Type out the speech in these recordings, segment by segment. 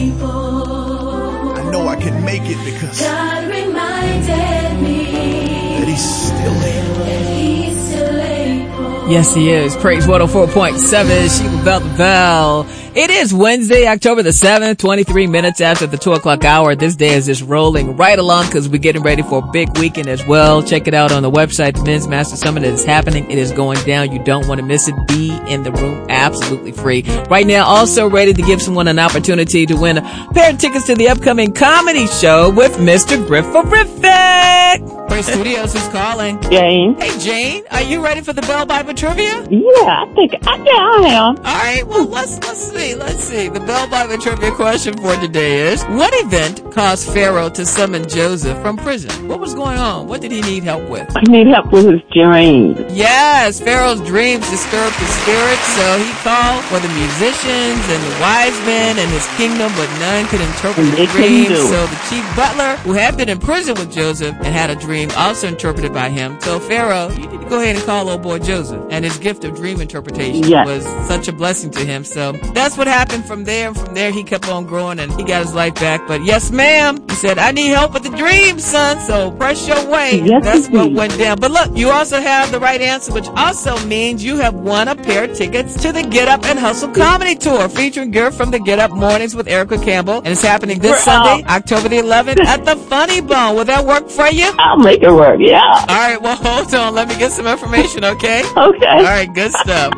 I know I can make it because God reminded me that He's still able. Yes, He is. Praise 104.7, Sheila Bell the Bell. It is Wednesday, October the 7th, 23 minutes after the 2 o'clock hour. This day is just rolling right along because we're getting ready for a big weekend as well. Check it out on the website, the Men's Master Summit is happening. It is going down. You don't want to miss it. Be in the room absolutely free. Right now, also ready to give someone an opportunity to win a pair of tickets to the upcoming comedy show with Mr. Grifforific. Praise Studios, who's calling? Jane. Hey, Jane. Are you ready for the Bell Bible Trivia? Yeah, I am. All right, well, let's see. The Bell Bible Trivia question for today is, what event caused Pharaoh to summon Joseph from prison? What was going on? What did he need help with? I need help with his dreams. Yes, Pharaoh's dreams disturbed his spirit, so he called for the musicians and the wise men in his kingdom, but none could interpret the dreams. So the chief butler, who had been in prison with Joseph and had a dream also interpreted by him, told Pharaoh, you need to go ahead and call old boy Joseph. And his gift of dream interpretation was such a blessing to him. So that's what happened from there. And from there, he kept on growing and he got his life back. But yes, ma'am, he said, I need help with the dreams, son. So press your way. Yes, that's what went down. But look, you also have the right answer, which also means you have won a pair of tickets to the Get Up and Hustle Comedy Tour featuring Garrett from the Get Up Mornings with Erica Campbell. And it's happening this Sunday, October the 11th at the Funny Bone. Will that work for you? I'll make it work, yeah. All right, well, hold on. Let me get some information, okay? Okay. All right, good stuff.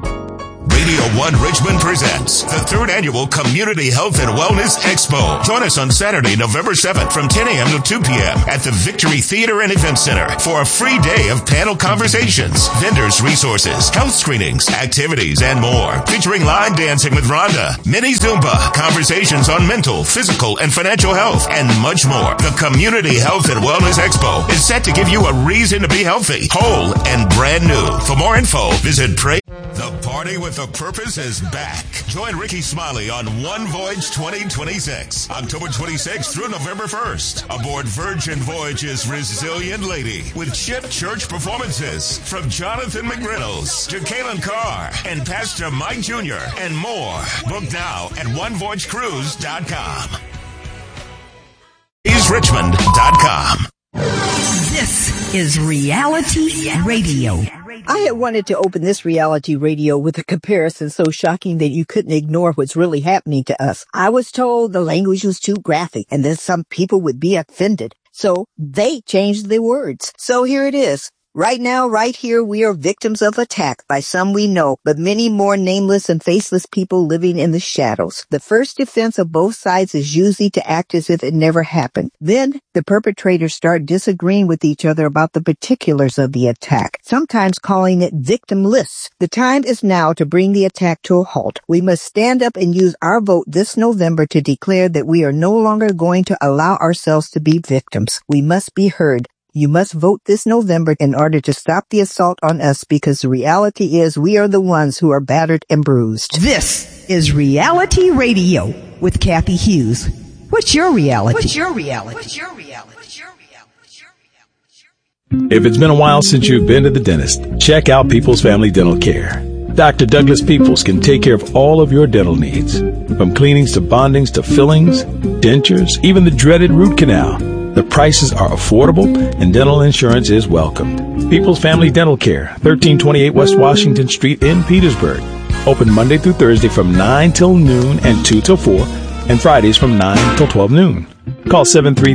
Radio 1 Richmond presents the 3rd Annual Community Health and Wellness Expo. Join us on Saturday, November 7th from 10 a.m. to 2 p.m. at the Victory Theater and Event Center for a free day of panel conversations, vendors, resources, health screenings, activities, and more. Featuring line dancing with Rhonda, mini Zumba, conversations on mental, physical, and financial health, and much more. The Community Health and Wellness Expo is set to give you a reason to be healthy, whole, and brand new. For more info, visit Pray. The Party with a Purpose is back. Join Ricky Smiley on One Voyage 2026, October 26th through November 1st. Aboard Virgin Voyage's Resilient Lady with Chip Church performances from Jonathan McReynolds to Kaylin Carr and Pastor Mike Jr. and more. Book now at OneVoyageCruise.com. EaseRichmond.com. This is Reality Radio. I had wanted to open this reality radio with a comparison so shocking that you couldn't ignore what's really happening to us. I was told the language was too graphic and that some people would be offended. So they changed the words. So here it is. Right now, right here, we are victims of attack by some we know, but many more nameless and faceless people living in the shadows. The first defense of both sides is usually to act as if it never happened. Then the perpetrators start disagreeing with each other about the particulars of the attack, sometimes calling it victimless. The time is now to bring the attack to a halt. We must stand up and use our vote this November to declare that we are no longer going to allow ourselves to be victims. We must be heard. You must vote this November in order to stop the assault on us, because the reality is we are the ones who are battered and bruised. This is Reality Radio with Kathy Hughes. What's your reality? What's your reality? What's your reality? What's your reality? What's your reality? If it's been a while since you've been to the dentist, check out People's Family Dental Care. Dr. Douglas Peoples can take care of all of your dental needs, from cleanings to bondings to fillings, dentures, even the dreaded root canal. The prices are affordable and dental insurance is welcome. People's Family Dental Care, 1328 West Washington Street in Petersburg. Open Monday through Thursday from 9 till noon and 2 till 4, and Fridays from 9 till 12 noon. Call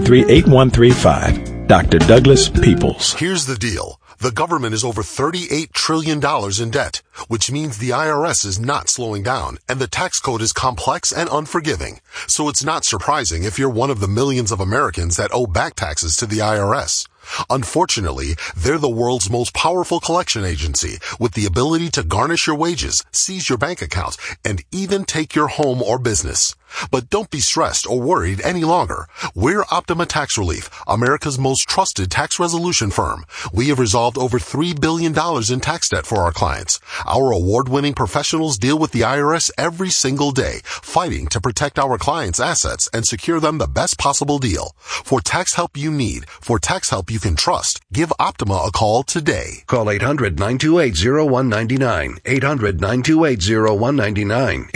733-8135. Dr. Douglas Peoples. Here's the deal. The government is over $38 trillion in debt, which means the IRS is not slowing down, and the tax code is complex and unforgiving. So it's not surprising if you're one of the millions of Americans that owe back taxes to the IRS. Unfortunately, they're the world's most powerful collection agency, with the ability to garnish your wages, seize your bank accounts, and even take your home or business. But don't be stressed or worried any longer. We're Optima Tax Relief, America's most trusted tax resolution firm. We have resolved over $3 billion in tax debt for our clients. Our award-winning professionals deal with the IRS every single day, fighting to protect our clients' assets and secure them the best possible deal. For tax help you need, for tax help you you can trust. Give Optima a call today. Call 800-928-0199. 800-928-0199.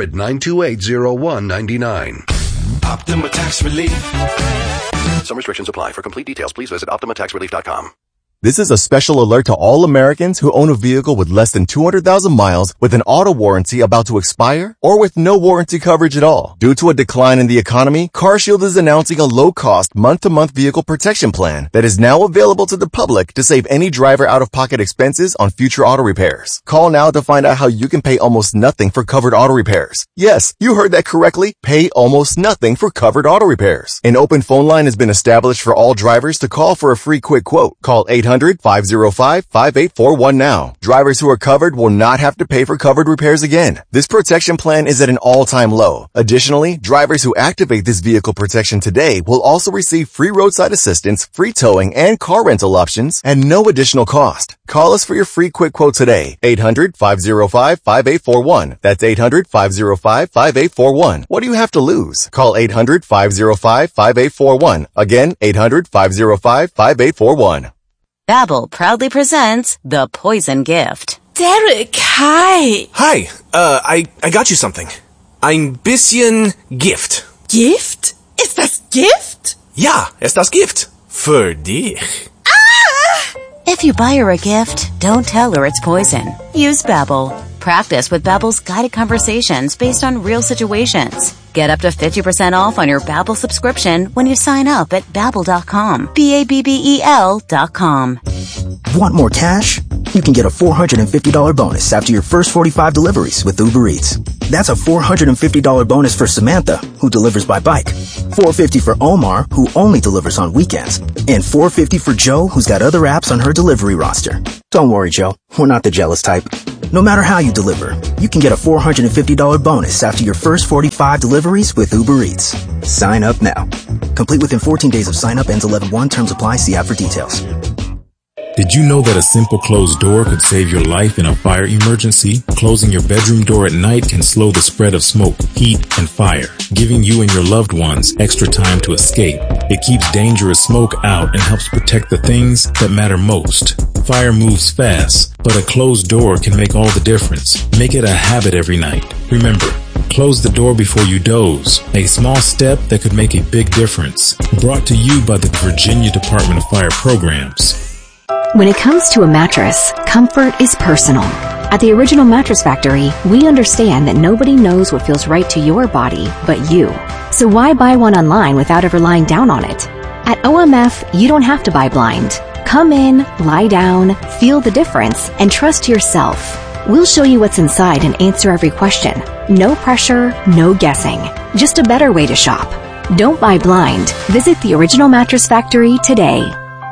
800-928-0199. Optima Tax Relief. Some restrictions apply. For complete details, please visit OptimaTaxRelief.com. This is a special alert to all Americans who own a vehicle with less than 200,000 miles with an auto warranty about to expire or with no warranty coverage at all. Due to a decline in the economy, CarShield is announcing a low-cost month-to-month vehicle protection plan that is now available to the public to save any driver out-of-pocket expenses on future auto repairs. Call now to find out how you can pay almost nothing for covered auto repairs. Yes, you heard that correctly. Pay almost nothing for covered auto repairs. An open phone line has been established for all drivers to call for a free quick quote. Call 800-505-5841 now. Drivers who are covered will not have to pay for covered repairs again. This protection plan is at an all-time low. Additionally, drivers who activate this vehicle protection today will also receive free roadside assistance, free towing, and car rental options at no additional cost. Call us for your free quick quote today. 800-505-5841. That's 800-505-5841. What do you have to lose? Call 800-505-5841. Again, 800-505-5841. Babbel proudly presents The Poison Gift. Derek, hi. Hi, I got you something. Ein bisschen Gift. Gift? Ist das Gift? Ja, ist das Gift. Für dich. If you buy her a gift, don't tell her it's poison. Use Babbel. Practice with Babbel's guided conversations based on real situations. Get up to 50% off on your Babbel subscription when you sign up at Babbel.com. Babbel.com. Want more cash? You can get a $450 bonus after your first 45 deliveries with Uber Eats. That's a $450 bonus for Samantha, who delivers by bike. $450 for Omar, who only delivers on weekends. And $450 for Joe, who's got other apps on her delivery roster. Don't worry, Joe. We're not the jealous type. No matter how you deliver, you can get a $450 bonus after your first 45 deliveries with Uber Eats. Sign up now. Complete within 14 days of sign up. Ends 11/1. Terms apply. See app for details. Did you know that a simple closed door could save your life in a fire emergency? Closing your bedroom door at night can slow the spread of smoke, heat, and fire, giving you and your loved ones extra time to escape. It keeps dangerous smoke out and helps protect the things that matter most. Fire moves fast, but a closed door can make all the difference. Make it a habit every night. Remember, close the door before you doze. A small step that could make a big difference. Brought to you by the Virginia Department of Fire Programs. When it comes to a mattress, comfort is personal. At the Original Mattress Factory, we understand that nobody knows what feels right to your body but you. So why buy one online without ever lying down on it? At OMF, you don't have to buy blind. Come in, lie down, feel the difference, and trust yourself. We'll show you what's inside and answer every question. No pressure, no guessing. Just a better way to shop. Don't buy blind. Visit the Original Mattress Factory today.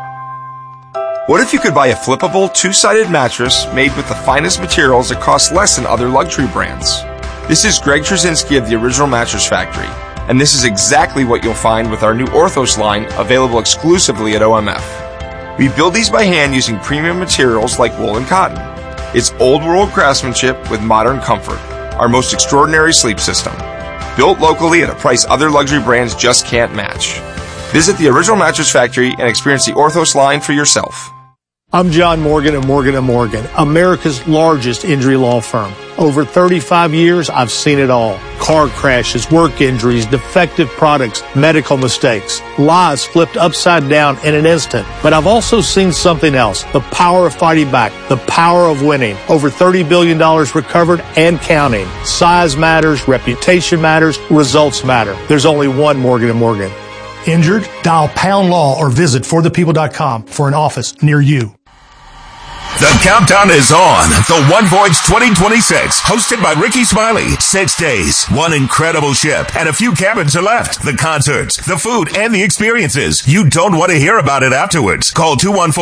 What if you could buy a flippable, two-sided mattress made with the finest materials that cost less than other luxury brands? This is Greg Trzynski of the Original Mattress Factory, and this is exactly what you'll find with our new Orthos line available exclusively at OMF. We build these by hand using premium materials like wool and cotton. It's old-world craftsmanship with modern comfort, our most extraordinary sleep system. Built locally at a price other luxury brands just can't match. Visit the Original Mattress Factory and experience the Orthos line for yourself. I'm John Morgan of Morgan & Morgan, America's largest injury law firm. Over 35 years, I've seen it all. Car crashes, work injuries, defective products, medical mistakes, lives flipped upside down in an instant. But I've also seen something else, the power of fighting back, the power of winning. Over $30 billion recovered and counting. Size matters, reputation matters, results matter. There's only one Morgan & Morgan. Injured? Dial Pound Law or visit forthepeople.com for an office near you. The countdown is on. The One Voyage 2026, hosted by Ricky Smiley. 6 days, one incredible ship, and a few cabins are left. The concerts, the food, and the experiences. You don't want to hear about it afterwards. Call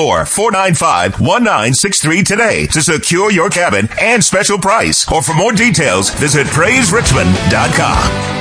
214-495-1963 today to secure your cabin and special price. Or for more details, visit PraiseRichmond.com.